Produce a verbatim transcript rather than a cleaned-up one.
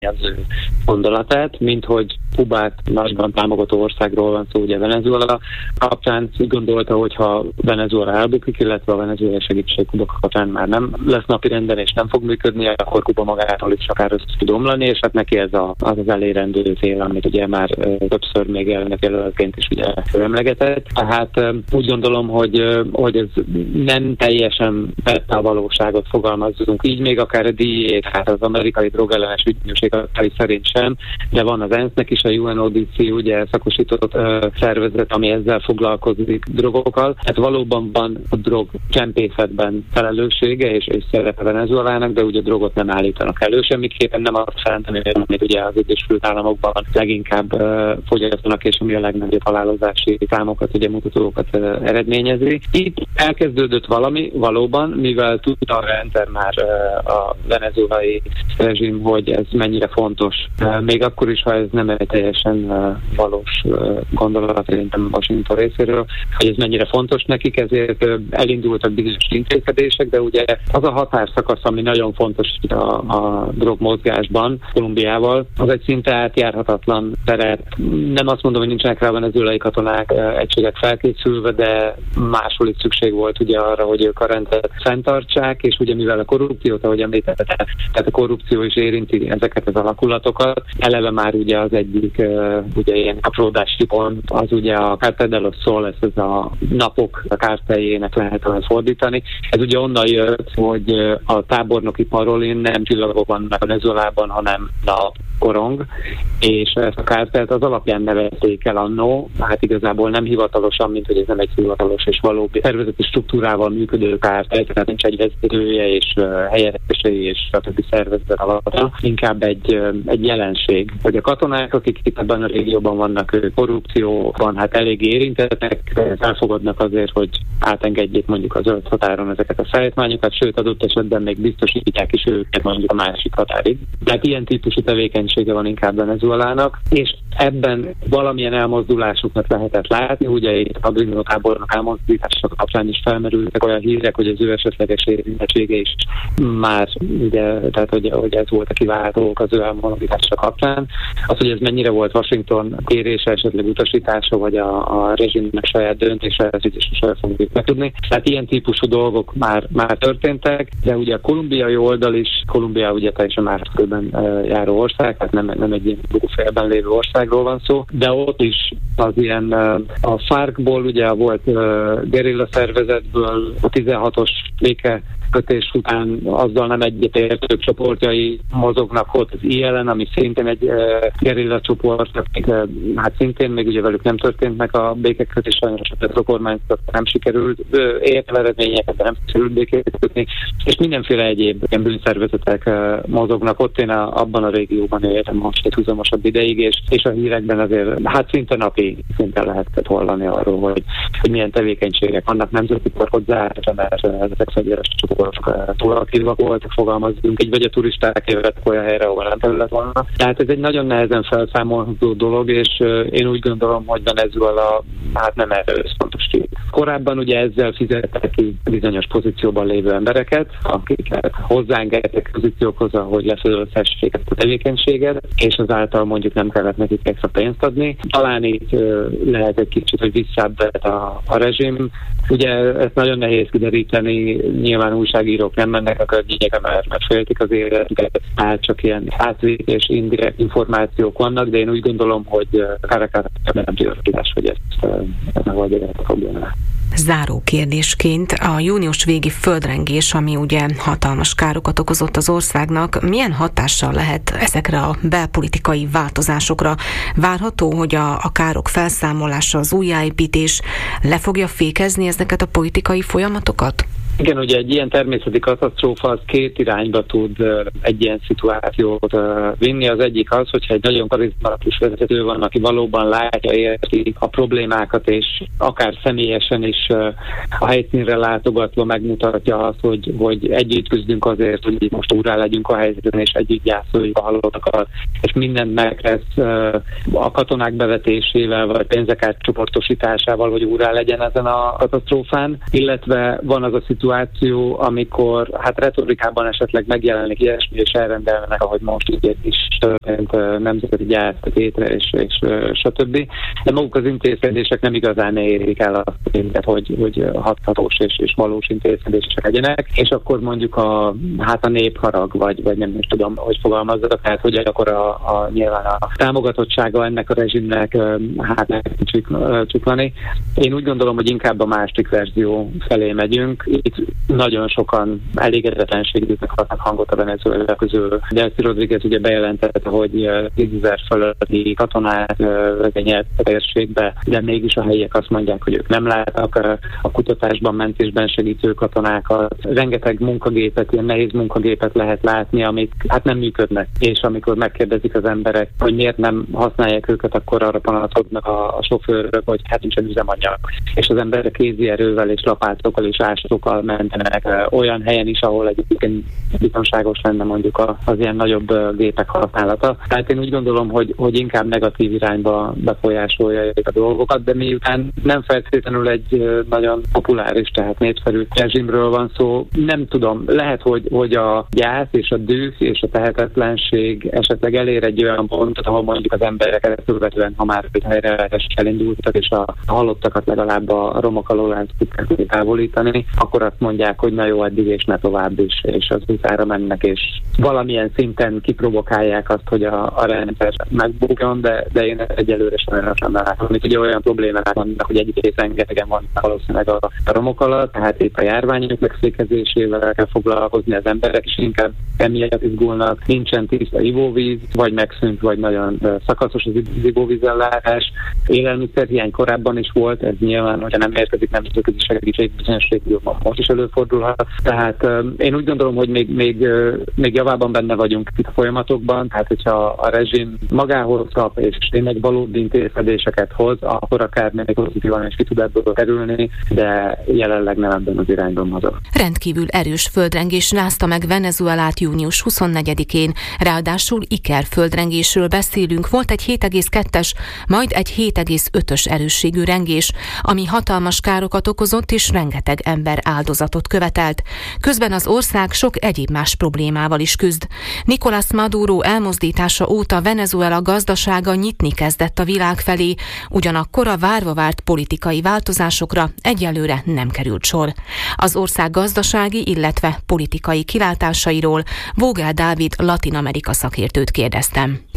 az ő gondolatát, mint hogy Kubát nagyban támogató országról van szó, ugye Venezuela kapcsán úgy gondolta, hogy ha Venezuela elbukik, illetve a venezuelai segítség Kuba kapcsán már nem lesz napirenden és nem fog működni, akkor Kuba magától is akár össze tud omlani, és hát neki ez a, az az elérendő cél, amit ugye már többször még elnökjelöltként is ugye emlegetett. Tehát úgy gondolom, hogy, hogy ez nem teljesen vette a valóságot fogalmazzunk. Így még akár a díjét, hát az amerikai drogellenes ügynökség szerint sem, de van az ENSZ-nek is, a U N O D C, ugye szakosított uh, szervezet, ami ezzel foglalkozik drogokkal. Hát valóban van a drog csempészetben felelőssége és, és szerepe Venezuelának, de ugye a drogot nem állítanak elő. Semmiképpen nem azt jelenteni, amit ugye az Egyesült Államokban leginkább uh, fogyasztanak, és ami a legnagyobb halálozási számokat, ugye mutatókat uh, eredményezi. Itt elkezdődött valami, valóban, mivel tudta a rendszer már uh, a venezuelai rezsim, hogy ez mennyire fontos. Uh, még akkor is, ha ez nem egy teljesen uh, valós uh, gondolat, szerintem Washington részéről, hogy ez mennyire fontos nekik, ezért uh, elindultak bizonyos intézkedések, de ugye az a határszakasz, ami nagyon fontos a, a drogmozgásban Kolumbiával, az egy szinte átjárhatatlan teret. Nem azt mondom, hogy nincsenek rá venezuelai katonák uh, egységek felkészülve, de máshol is szükség volt ugye arra, hogy ők a rendet fenntartsák, és ugye mivel a korrupciót, ahogy említette, tehát a korrupció is érinti ezeket az alakulatokat, eleve már ugye az egyik uh, ugye ilyen apródási pont, az ugye a Cartel de los Soles, ez a napok a kárteljének lehet fordítani. Ez ugye onnan jött, hogy a tábornoki parolin nem csillagok vannak Venezuelában, hanem nap, korong, és ezt a kártelt az alapján nevezték el annó, hát igazából nem hivatalosan, mint hogy ez nem egy hivatalos és valódi szervezeti struktúrával működő kártel, tehát nincs egy vezetője és uh, helyettesei és a többi szervezet alatt, inkább egy, uh, egy jelenség, hogy a katonák, akik itt ebben a régióban vannak, korrupcióban hát elég érintettek, elfogadnak azért, hogy átengedjék mondjuk az zöld határon ezeket a szállítmányokat, sőt adott esetben még biztosítják is őket mondjuk a másik határig. Tehát ilyen típusú tevékenysége van inkább Venezuelának, és ebben valamilyen elmozdulásokat lehetett látni, ugye itt a Bringo tábornak elmozdítása kapcsán is felmerültek olyan hírek, hogy az ő esetleges érintettsége is már, ugye, tehát hogy, hogy ez volt a kiváltók az ő elmozdítása kapcsán. Az, hogy ez mennyire volt Washington kérése, esetleg utasítása, vagy a, a rezsimnek saját döntése, ez így is sosem fogjuk megtudni. Tehát ilyen típusú dolgok már, már történtek, de ugye a kolumbiai oldal is, Kolumbia ugye teljesen másfélben uh, járó ország, tehát nem, nem egy ilyen bugófélben lévő országról van szó, de ott is az ilyen uh, a FARC-ból ugye volt uh, gerilla szervezetből a tizenhatos béke kötés után azzal nem egyetértők csoportjai mozognak ott az I L N, ami szintén egy uh, gerilla csoport, akik uh, hát szintén még ugye velük nem történt meg a békekötés, sajnos a kormányzat nem sikerült uh, érte eredményeket, de nem sikerült békét kötni, és mindenféle egyéb ilyen bűnszervezetek uh, mozognak ott. Én a, abban a régióban éltem most egy húzamosabb ideig, és, és a hírekben azért hát szinte napi szinten lehetett hallani arról, hogy, hogy milyen tevékenységek vannak nemzeti parkot zárta, mert ezek fegyveres csoportok túl aktívak voltak, fogalmazunk így, vagy a turisták jöttek olyan helyre, ahol nem terület vannak. Tehát ez egy nagyon nehezen felszámolható dolog, és uh, én úgy gondolom, hogy Venezuela hát nem erre összpontosít. Korábban ugye ezzel fizettek ki bizonyos pozícióban lévő embereket, akiket hozzáengedtek pozíciókhoz, ahogy lefölözhessék ezt a tevékenységet, és azáltal mondjuk nem kellett nekik extra pénzt adni. Talán itt uh, lehet egy kicsit, hogy visszább a, a rezsim. Ugye ezt nagyon nehéz kideríteni, nyilván újságírók nem mennek a környékre, mert, mert féltik az életüket, hát csak ilyen átvitt és indirekt információk vannak, de én úgy gondolom, hogy Caracas nem prioritás, hogy ezt megoldja a problémát. Záró kérdésként a június végi földrengés, ami ugye hatalmas károkat okozott az országnak, milyen hatással lehet ezekre a belpolitikai változásokra? Várható, hogy a, a károk felszámolása, az újjáépítés le fogja fékezni ezeket a politikai folyamatokat? Igen, ugye egy ilyen természeti katasztrófa az két irányba tud uh, egy ilyen szituációt uh, vinni. Az egyik az, hogyha egy nagyon karizmatikus vezető van, aki valóban látja, érti a problémákat, és akár személyesen is uh, a helyszínre látogatva megmutatja azt, hogy, hogy együtt küzdünk azért, hogy most úrrá legyünk a helyzeten, és együtt gyászoljuk a halottakat, és mindent megtesz uh, a katonák bevetésével, vagy pénzek átcsoportosításával, hogy úrrá legyen ezen a katasztrófán, illetve van az a szituáció, szituáció, amikor hát retorikában esetleg megjelenik ilyesmi, és elrendelnek, ahogy most így is történt, nemzeti gyártétre, és, és stb. De maguk az intézkedések nem igazán érik el azt, hogy, hogy hathatós és, és valós intézkedések legyenek, és akkor mondjuk a, hát a népharag, vagy, vagy nem is tudom, hogy fogalmazzak, tehát hogy akkor a, a, nyilván a támogatottsága ennek a rezsimnek hát nem csiklani. Én úgy gondolom, hogy inkább a másik verzió felé megyünk. Itt nagyon sokan elégedetlenségüknek adnak hangot a Venezuela közül. Delcy Rodriguez ugye bejelentette, hogy tízezer fölötti katonát vezényelt a térségbe, de mégis a helyiek azt mondják, hogy ők nem látnak a kutatásban, mentésben segítő katonákat. Rengeteg munkagépet, ilyen nehéz munkagépet lehet látni, amik hát nem működnek. És amikor megkérdezik az emberek, hogy miért nem használják őket, akkor arra panaszkodnak a, a sofőrök, hogy hát nincsen üzemanyag. És az emberek kézi erővel és lapátokkal és ástokkal mentenek olyan helyen is, ahol egyébként biztonságos lenne mondjuk az ilyen nagyobb gépek használata. Tehát én úgy gondolom, hogy, hogy inkább negatív irányba befolyásolja a dolgokat, de miután nem feltétlenül egy nagyon populáris, tehát népszerű rezsimről van szó, nem tudom, lehet, hogy, hogy a gyász és a düh és a tehetetlenség esetleg elér egy olyan pontot, ahol mondjuk az emberek ezt követően, ha már helyre elindultak, és a halottakat legalább a romok alól el tudják távolítani, akkor azt mondják, hogy na jó, eddig és ne tovább is, és az utára mennek, és valamilyen szinten kiprovokálják azt, hogy a, a rendszer megbukjon, de, de én egyelőre sem nem látom. Itt ugye olyan problémák vannak, hogy egyik rengetegen vannak valószínűleg a, a romok alatt, tehát itt a járványok megszékezésével kell foglalkozni, az emberek is inkább emiatt izgulnak, nincsen tiszta ivóvíz, vagy megszűnt, vagy nagyon szakaszos az ivóvízellátás. Élelmiszerhiány korábban is volt, ez nyilván, hogyha nem érkezik nemzetközi segítség, bizonyos régióban most is előfordulhat. Tehát én úgy gondolom, hogy még, még, még javában benne vagyunk itt a folyamatokban, tehát hogyha a rezsim magához kap, és tényleg valódi intézkedéseket hoz, akkor akár még pozitívan is ki tud ebből kerülni, de jelenleg nem ebben az irányban mozog. Rendkívül erős földrengés rázta meg Venezuelát június huszonnegyedikén, ráadásul Iker földrengésről beszélünk, volt egy hét egész kettes, majd egy hét egész ötös erősségű rengés, ami hatalmas károkat okozott és rengeteg ember áldozatot követelt. Közben az ország sok egyéb más problémával is küzd. Nicolás Maduro elmozdítása óta Venezuela gazdasága nyitni kezdett a világ felé, ugyanakkor a várva várt politikai változásokra egyelőre nem került sor. Az ország gazdasági, illetve politikai kilátásairól Vogel Dávid Latin Amerika szakértőt kérdeztem.